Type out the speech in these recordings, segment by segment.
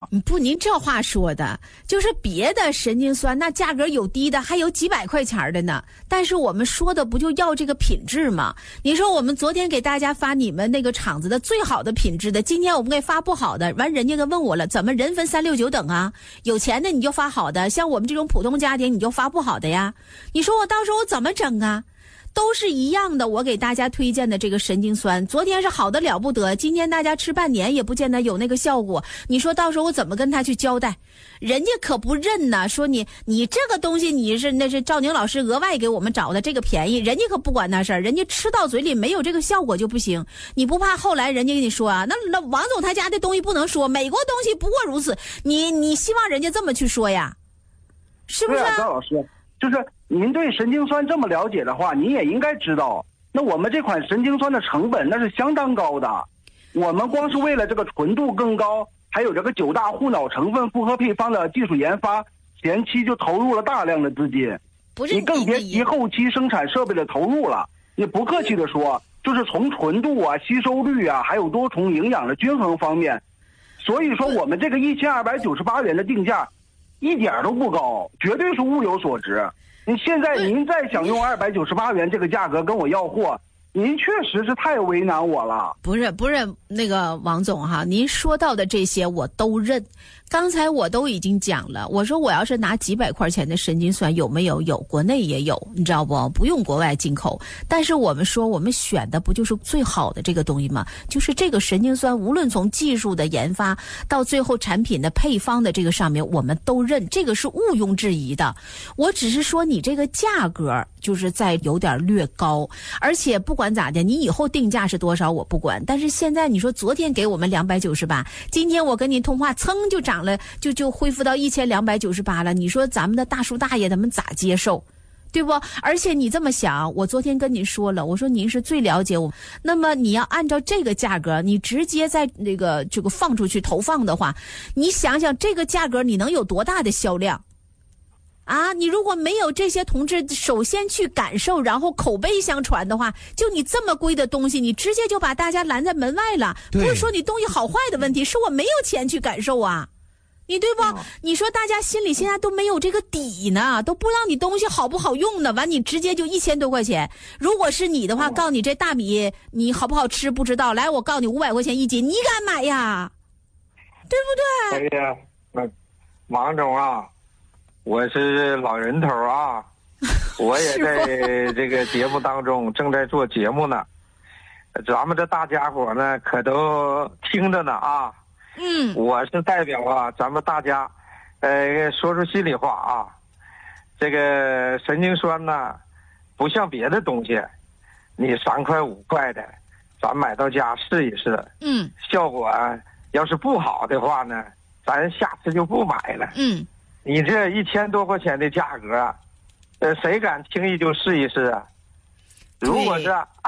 不，您这话说的，就是别的神经酸那价格有低的，还有几百块钱的呢。但是我们说的不就要这个品质吗？你说我们昨天给大家发你们那个厂子的最好的品质的，今天我们给发不好的，完人家就问我了，怎么人分3、6、9等啊？有钱的你就发好的，像我们这种普通家庭你就发不好的呀？你说我到时候怎么整啊？都是一样的，我给大家推荐的这个神经酸，昨天是好的了不得，今天大家吃半年也不见得有那个效果。你说到时候我怎么跟他去交代？人家可不认呢，说你这个东西那是赵宁老师额外给我们找的这个便宜，人家可不管那事儿，人家吃到嘴里没有这个效果就不行。你不怕后来人家跟你说啊？那王总他家的东西不能说，美国东西不过如此，你希望人家这么去说呀？是不是啊？ 赵老师，就是您对神经酸这么了解的话，您也应该知道，那我们这款神经酸的成本那是相当高的。我们光是为了这个纯度更高，还有这个9大护脑成分复合配方的技术研发，前期就投入了大量的资金。 不是你更别提后期生产设备的投入了。你不客气的说，就是从纯度啊、吸收率啊，还有多重营养的均衡方面，所以说我们这个1298元的定价一点都不高，绝对是物有所值。现在您再想用298元这个价格跟我要货，您确实是太为难我了。 不是那个王总哈，您说到的这些我都认。刚才我都已经讲了，我说我要是拿几百块钱的神经酸有没有？有，国内也有，你知道不用国外进口。但是我们说我们选的不就是最好的这个东西吗？就是这个神经酸，无论从技术的研发到最后产品的配方的这个上面，我们都认，这个是毋庸置疑的。我只是说你这个价格就是在有点略高，而且不管咋的，你以后定价是多少我不管，但是现在你说昨天给我们298，今天我跟您通话噌就涨了，就恢复到1298了。你说咱们的大叔大爷他们咋接受？对不？而且你这么想，我昨天跟您说了，我说您是最了解我，那么你要按照这个价格，你直接在这个放出去投放的话，你想想这个价格你能有多大的销量？啊，你如果没有这些同志首先去感受，然后口碑相传的话，就你这么贵的东西，你直接就把大家拦在门外了。不是说你东西好坏的问题，是我没有钱去感受啊，你对不？你说大家心里现在都没有这个底呢，都不知道你东西好不好用呢，完你直接就1000多块钱。如果是你的话，告诉你这大米你好不好吃不知道，来我告诉你500块钱1斤，你敢买呀？对不对？ 哎呀，王总啊，我是老人头啊，我也在这个节目当中正在做节目呢，咱们这大家伙呢可都听着呢啊。我是代表啊咱们大家，说出心里话啊，这个神经酸呢，不像别的东西，你3块5块的，咱买到家试一试，效果要是不好的话呢，咱下次就不买了。你这1000多块钱的价格，谁敢轻易就试一试啊？如果是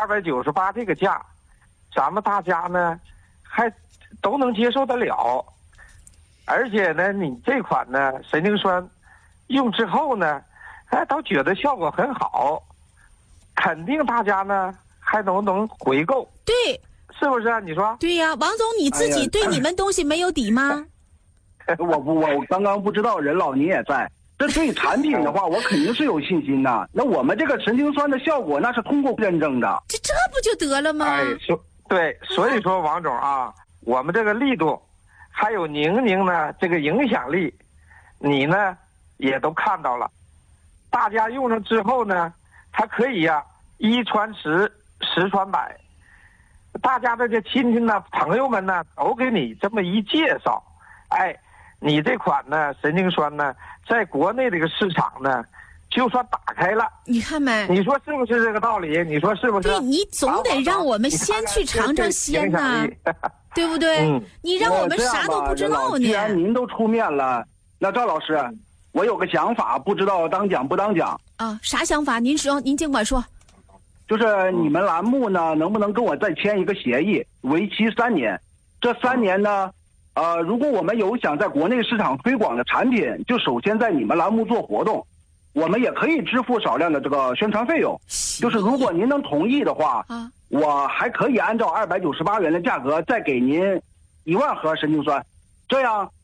298这个价，咱们大家呢还都能接受得了。而且呢，你这款呢神经酸用之后呢，都觉得效果很好，肯定大家呢还能回购。 对， 是不是啊？你说？ 对呀，王总你自己对你们东西没有底吗？ 我刚刚不知道任老您也在，这对产品的话我肯定是有信心的。那我们这个神经酸的效果那是通过认证的， 这不就得了吗？ 对，所以说王总啊，我们这个力度还有宁呢这个影响力，你呢也都看到了。大家用上之后呢，它可以1传10，10传100，大家这些亲戚呢朋友们呢都给你这么一介绍，你这款呢神经酸呢，在国内这个市场呢，就算打开了。你看没？ 你说是不是这个道理？你说是不是？ 对，你总得让我们先去尝尝鲜呐，对不对？你让我们啥都不知道呢。 既然您都出面了，那赵老师，我有个想法，不知道当讲不当讲啊？啥想法？您说，您尽管说。 就是你们栏目呢，能不能跟我再签一个协议，为期3年？这3年呢？如果我们有想在国内市场推广的产品，就首先在你们栏目做活动，我们也可以支付少量的这个宣传费用。就是如果您能同意的话，我还可以按照298元的价格再给您1万盒神经酸，这样